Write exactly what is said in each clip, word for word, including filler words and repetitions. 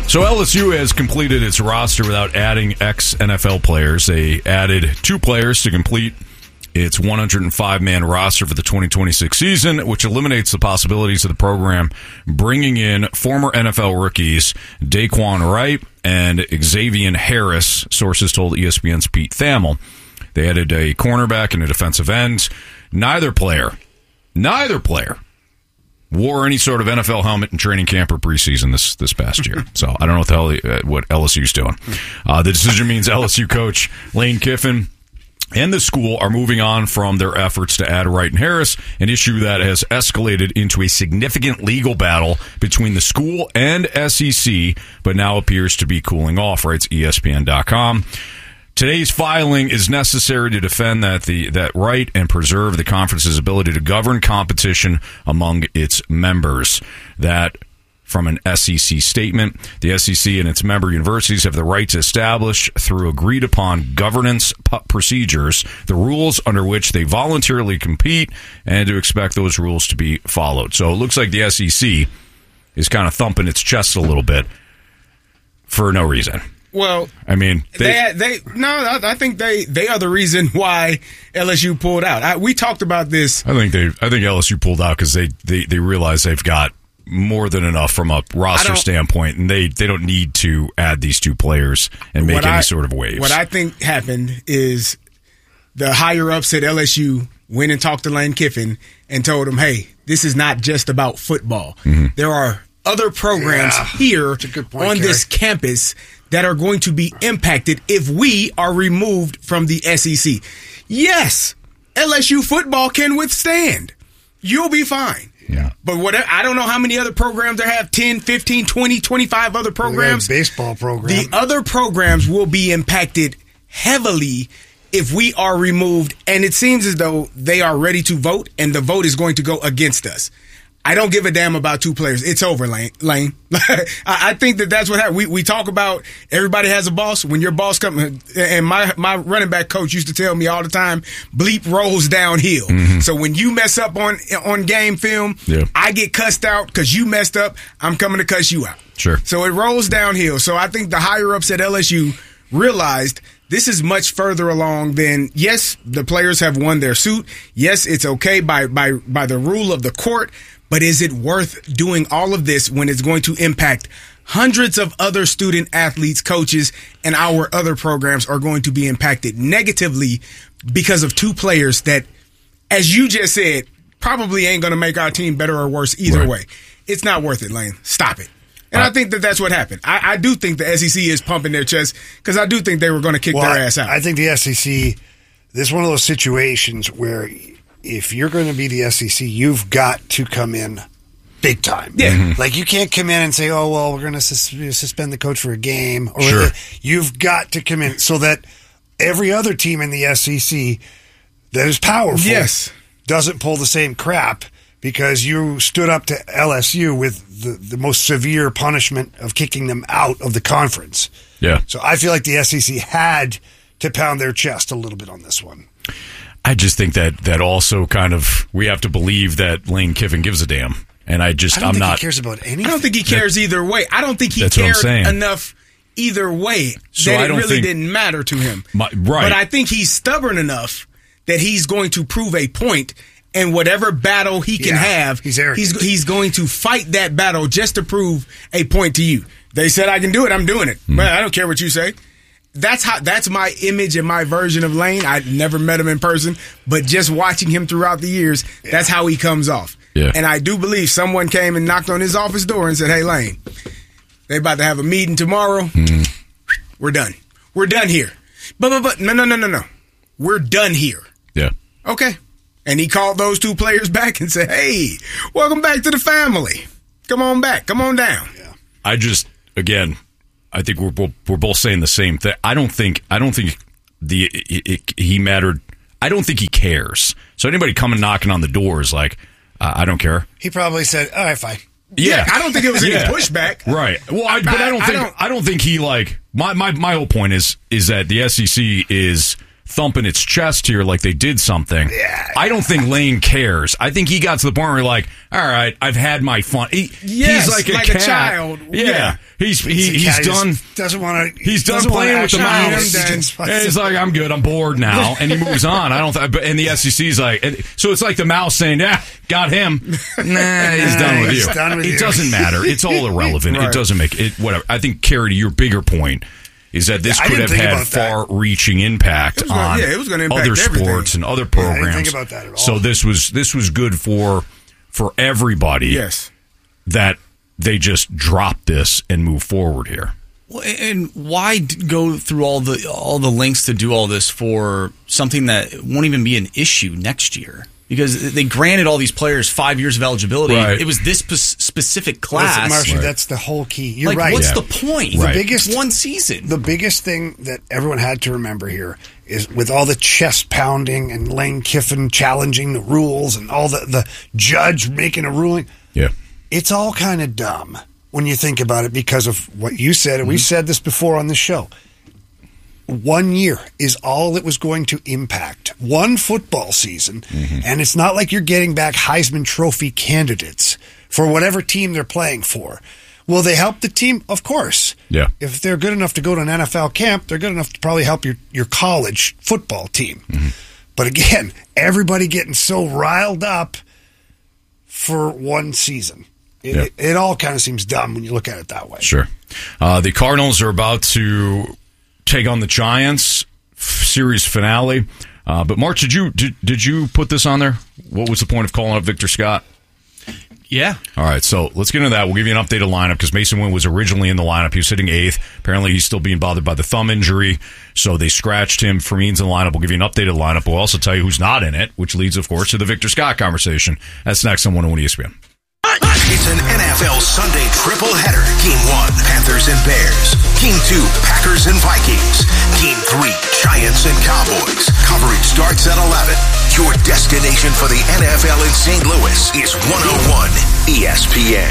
So L S U has completed its roster without adding ex-N F L players. They added two players to complete its one hundred five man roster for the twenty twenty-six season, which eliminates the possibilities of the program bringing in former N F L rookies Daquan Wright and Xavier Harris, sources told E S P N's Pete Thamel. They added a cornerback and a defensive end. Neither player, neither player wore any sort of N F L helmet in training camp or preseason this this past year. So I don't know what the hell uh, what L S U's doing. Uh, the decision means L S U coach Lane Kiffin and the school are moving on from their efforts to add Wright and Harris, an issue that has escalated into a significant legal battle between the school and S E C, but now appears to be cooling off, writes E S P N dot com. Today's filing is necessary to defend that the that right and preserve the conference's ability to govern competition among its members. That, from an S E C statement, the S E C and its member universities have the right to establish, through agreed-upon governance p- procedures, the rules under which they voluntarily compete, and to expect those rules to be followed. So it looks like the S E C is kind of thumping its chest a little bit for no reason. Well, I mean, they, they, they no, I, I think they, they are the reason why L S U pulled out. I, we talked about this. I think they, I think L S U pulled out because they, they, they realize they've got more than enough from a roster standpoint, and they, they don't need to add these two players and make any I, sort of waves. What I think happened is the higher ups at L S U went and talked to Lane Kiffin and told him, "Hey, this is not just about football. Mm-hmm. There are other programs yeah, here point, on Gary. this campus that are going to be impacted if we are removed from the S E C. Yes, L S U football can withstand. You'll be fine. Yeah. But what I don't know how many other programs there have, ten, fifteen, twenty, twenty-five other programs. Baseball program. The other programs will be impacted heavily if we are removed, and it seems as though they are ready to vote, and the vote is going to go against us. I don't give a damn about two players. It's over, Lane. Lane. I think that that's what happened. We we talk about everybody has a boss. When your boss comes, and my, my running back coach used to tell me all the time, bleep rolls downhill. Mm-hmm. So when you mess up on on game film, yeah. I get cussed out because you messed up. I'm coming to cuss you out. Sure. So it rolls downhill. So I think the higher ups at L S U realized this is much further along than, yes, the players have won their suit. Yes, it's okay by by by the rule of the court. But is it worth doing all of this when it's going to impact hundreds of other student athletes, coaches, and our other programs are going to be impacted negatively because of two players that, as you just said, probably ain't going to make our team better or worse either right. way. It's not worth it, Lane. Stop it. And uh, I think that that's what happened. I, I do think the S E C is pumping their chest because I do think they were going to kick well, their ass out. I think the S E C, this is one of those situations where if you're going to be the S E C, you've got to come in big time. Yeah. Mm-hmm. Like, you can't come in and say, oh, well, we're going to sus- suspend the coach for a game. Or sure. You've got to come in so that every other team in the S E C that is powerful yes. doesn't pull the same crap because you stood up to L S U with the, the most severe punishment of kicking them out of the conference. Yeah. So I feel like the S E C had to pound their chest a little bit on this one. I just think that that also kind of, we have to believe that Lane Kiffin gives a damn. And I just, I don't I'm think not. he cares about anything. I don't think he cares that, either way. I don't think he cared enough either way so that I it don't really think, didn't matter to him. My, right. But I think he's stubborn enough that he's going to prove a point, and whatever battle he can yeah, have, he's, he's he's going to fight that battle just to prove a point to you. They said I can do it. I'm doing it. Mm. But I don't care what you say. That's how. That's my image and my version of Lane. I never met him in person, but just watching him throughout the years, yeah. that's how he comes off. Yeah. And I do believe someone came and knocked on his office door and said, "Hey, Lane, they about to have a meeting tomorrow. Mm. We're done. We're done here." But but but no no no no no. We're done here. Yeah. Okay. And he called those two players back and said, "Hey, welcome back to the family. Come on back. Come on down." Yeah. I just again. I think we're both, we're both saying the same thing. I don't think I don't think the it, it, he mattered. I don't think he cares. So anybody coming knocking on the door is like, uh, I don't care. He probably said, "All right, fine." Yeah, yeah I don't think it was any yeah. pushback. Right. Well, I, but I don't think I don't, I don't think he like my, my my whole point is is that the S E C is thumping its chest here like they did something. Yeah. I don't think Lane cares. I think he got to the point where, like, all right, I've had my fun. He, Yes, he's like a like cat. a child. Yeah, Yeah. he's he, He's, he's done. Doesn't want to. He's done playing with the mouse. done. And he's like, I'm good. I'm bored now, and he moves on. I don't. Th- and the S E C's like, and so it's like the mouse saying, "Yeah, got him." Nah, he's done with He's you. done with it you. doesn't matter. It's all irrelevant. Right. It doesn't make it. Whatever. I think, Carrie, to your bigger point is that this Yeah, I could didn't have think had about that. far-reaching impact It was gonna- on yeah, it was gonna impact other everything. sports and other I programs. didn't think about that at all. So this was this was good for for everybody. Yes. That they just drop this and move forward here. Well, and why d- go through all the all the links to do all this for something that won't even be an issue next year? Because they granted all these players five years of eligibility. Right. It was this spe- specific class. Listen, Marsha, Right. that's the whole key. You're like, right. what's Yeah. the point? Right. The biggest- It's one season. The biggest thing that everyone had to remember here is with all the chest pounding and Lane Kiffin challenging the rules and all the, the judge making a ruling, Yeah. it's all kind of dumb when you think about it because of what you said, and Mm-hmm. we've said this before on the show. One year is all it was going to impact. One football season. Mm-hmm. And it's not like you're getting back Heisman Trophy candidates for whatever team they're playing for. Will they help the team? Of course. Yeah. If they're good enough to go to an N F L camp, they're good enough to probably help your, your college football team. Mm-hmm. But again, everybody getting so riled up for one season. It, Yeah. it, it all kind of seems dumb when you look at it that way. Sure. Uh, the Cardinals are about to take on the Giants, f- series finale. Uh, but March, did you did, did you put this on there? What was the point of calling up Victor Scott? yeah. All right, so let's get into that. We'll give you an updated lineup because Mason Wynn was originally in the lineup. He was sitting eighth. Apparently, he's still being bothered by the thumb injury, so they scratched him. Fermin's in the lineup. We'll give you an updated lineup. We'll also tell you who's not in it, which leads, of course, to the Victor Scott conversation. That's next on one oh one E S P N. It's an N F L Sunday triple header. Game one, Panthers and Bears. Game two, Packers and Vikings. Game three, Giants and Cowboys. Coverage starts at eleven. Your destination for the N F L in Saint Louis is one oh one E S P N.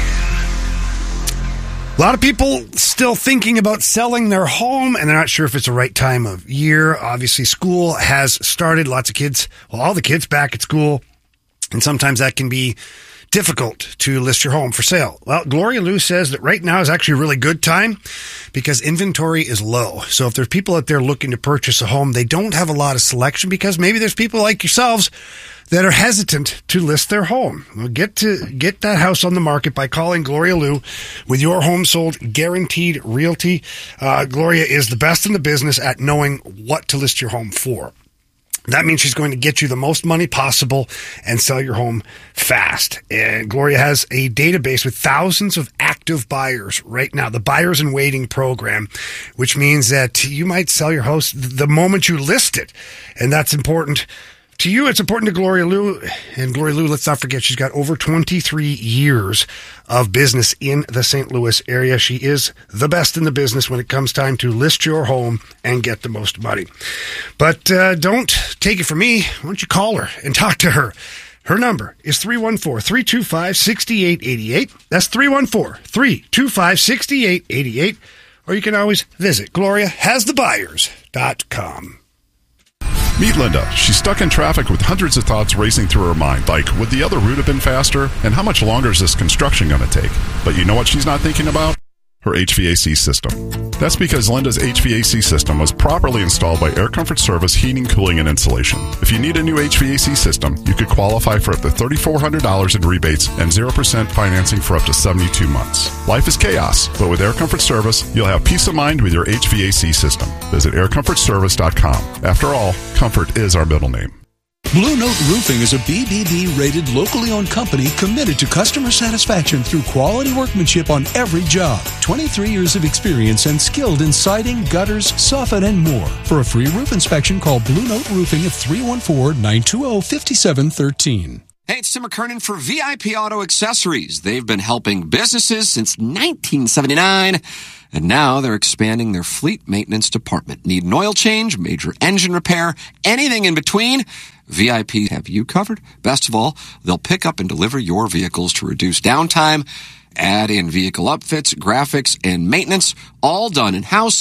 A lot of people still thinking about selling their home, and they're not sure if it's the right time of year. Obviously, school has started. Lots of kids, well, all the kids back at school, and sometimes that can be difficult to list your home for sale. Well, Gloria Lou says that right now is actually a really good time because inventory is low. So if there's people out there looking to purchase a home, they don't have a lot of selection because maybe there's people like yourselves that are hesitant to list their home. Well, get to get that house on the market by calling Gloria Lou with your home sold guaranteed realty. Uh, Gloria is the best in the business at knowing what to list your home for. That means she's going to get you the most money possible and sell your home fast. And Gloria has a database with thousands of active buyers right now, the Buyers in Waiting program, which means that you might sell your house the moment you list it. And that's important to you. It's important to Gloria Lou. And Gloria Lou, let's not forget, she's got over twenty-three years of business in the Saint Louis area. She is the best in the business when it comes time to list your home and get the most money. But uh, don't take it from me. Why don't you call her and talk to her? Her number is three one four, three two five, six eight eight eight. That's three one four, three two five, six eight eight eight. Or you can always visit gloria has the buyers dot com. Meet Linda. She's stuck in traffic with hundreds of thoughts racing through her mind, like, would the other route have been faster? And how much longer is this construction going to take? But you know what she's not thinking about? Her H V A C system. That's because Linda's H V A C system was properly installed by Air Comfort Service Heating, Cooling, and Insulation. If you need a new H V A C system, you could qualify for up to three thousand four hundred dollars in rebates and zero percent financing for up to seventy-two months. Life is chaos, but with Air Comfort Service, you'll have peace of mind with your H V A C system. Visit air comfort service dot com. After all, comfort is our middle name. Blue Note Roofing is a B B B-rated, locally owned company committed to customer satisfaction through quality workmanship on every job. twenty-three years of experience and skilled in siding, gutters, soffit, and more. For a free roof inspection, call Blue Note Roofing at three one four, nine two zero, five seven one three. Hey, it's Tim McKernan for V I P Auto Accessories. They've been helping businesses since nineteen seventy-nine, and now they're expanding their fleet maintenance department. Need an oil change, major engine repair, anything in between? V I P have you covered. Best of all, they'll pick up and deliver your vehicles to reduce downtime, add in vehicle upfits, graphics, and maintenance, all done in-house.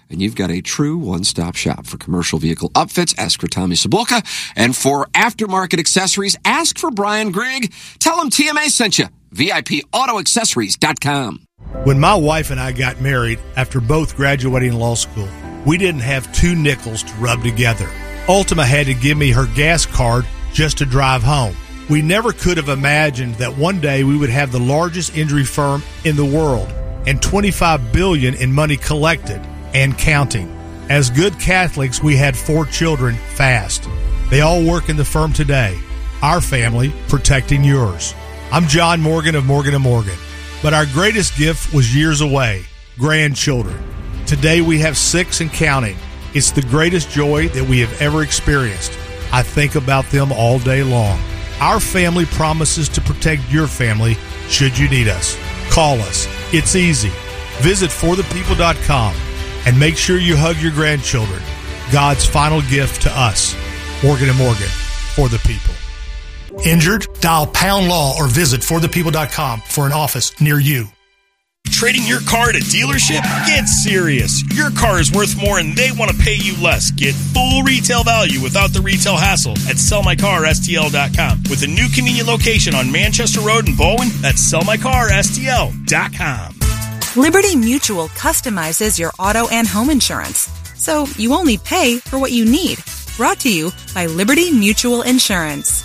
and you've got a true one-stop shop for commercial vehicle upfits. Ask for Tommy Cibulka. And for aftermarket accessories, ask for Brian Grigg. Tell him T M A sent you. V I P auto accessories dot com. When my wife and I got married after both graduating law school, we didn't have two nickels to rub together. Ultima had to give me her gas card just to drive home. We never could have imagined that one day we would have the largest injury firm in the world and twenty-five billion dollars in money collected and counting. As good Catholics, we had four children fast. They all work in the firm today. Our family protecting yours. I'm John Morgan of Morgan and Morgan. But our greatest gift was years away, grandchildren. Today we have six and counting. It's the greatest joy that we have ever experienced. I think about them all day long. Our family promises to protect your family should you need us. Call us. It's easy. Visit for the people dot com and make sure you hug your grandchildren. God's final gift to us. Morgan and Morgan, for the people. Injured? Dial Pound Law or visit for the people dot com for an office near you. Trading your car at a dealership? Get serious. Your car is worth more and they want to pay you less. Get full retail value without the retail hassle at sell my car S T L dot com. With a new convenient location on Manchester Road in Bowen, that's sell my car S T L dot com. Liberty Mutual customizes your auto and home insurance, so you only pay for what you need. Brought to you by Liberty Mutual Insurance.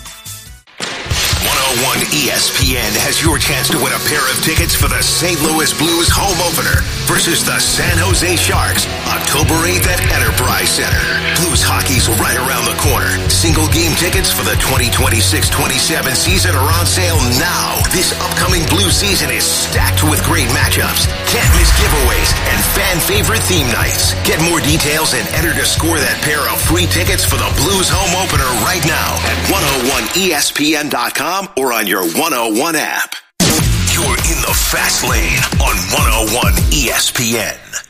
one oh one E S P N has your chance to win a pair of tickets for the Saint Louis Blues home opener versus the San Jose Sharks, October eighth at Enterprise Center. Blues hockey's right around the corner. Single game tickets for the twenty twenty-six twenty-seven season are on sale now. This upcoming Blues season is stacked with great matchups, can't miss giveaways, and fan favorite theme nights. Get more details and enter to score that pair of free tickets for the Blues home opener right now at one oh one E S P N dot com or on your one oh one app. You're in the fast lane on one oh one E S P N.